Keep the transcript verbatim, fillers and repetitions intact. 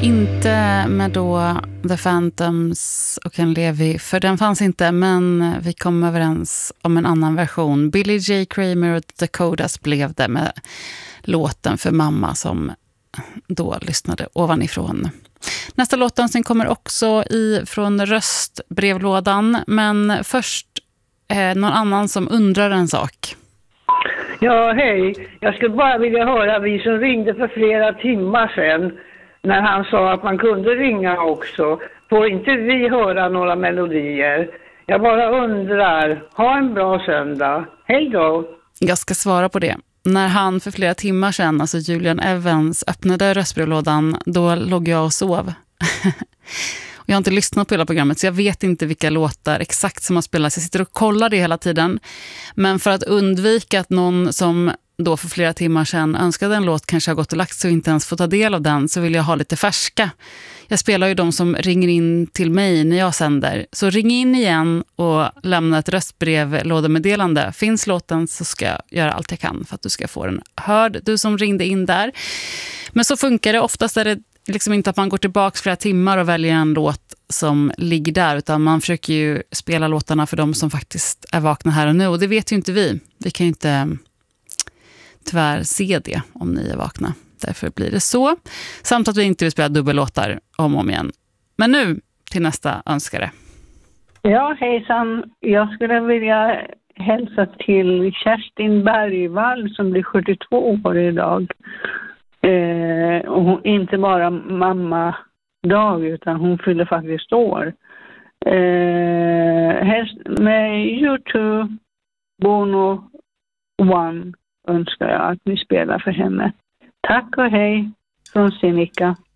Inte med då The Phantoms och Ken Levy, för den fanns inte, men vi kom överens om en annan version. Billy J. Kramer och Dakotas blev det med låten för mamma som då lyssnade ovanifrån. Nästa låten kommer också ifrån röstbrevlådan, men först eh, någon annan som undrar en sak. Ja, hej. Jag skulle bara vilja höra vi som ringde för flera timmar sedan när han sa att man kunde ringa också. Får inte vi höra några melodier? Jag bara undrar. Ha en bra söndag. Hej då. Jag ska svara på det. När han för flera timmar sedan, alltså Julian Evans, öppnade röstbrevlådan, då låg jag och sov. Och jag har inte lyssnat på hela programmet, så jag vet inte vilka låtar exakt som har spelats. Jag sitter och kollar det hela tiden. Men för att undvika att någon som då för flera timmar sedan önskade en låt kanske har gått och lagt sig och inte ens får ta del av den, så vill jag ha lite färska. Jag spelar ju de som ringer in till mig när jag sänder. Så ring in igen och lämna ett röstbrevlådemeddelande. Finns låten så ska jag göra allt jag kan för att du ska få den hörd, du som ringde in där. Men så funkar det. Oftast är det liksom inte att man går tillbaka flera timmar och väljer en låt som ligger där, utan man försöker ju spela låtarna för de som faktiskt är vakna här och nu. Och det vet ju inte vi. Vi kan ju inte tyvärr se det om ni är vakna. Därför blir det så. Samt att vi inte vill spela dubbellåtar om och om igen. Men nu till nästa önskare. Ja, hejsan. Jag skulle vilja hälsa till Kerstin Bergvall som blir sjuttiotvå år idag. Eh, och hon, inte bara mamma dag utan hon fyller faktiskt år. Eh, helst med YouTube, Bono One önskar jag att ni spelar för henne. Tack och hej från Sinikka.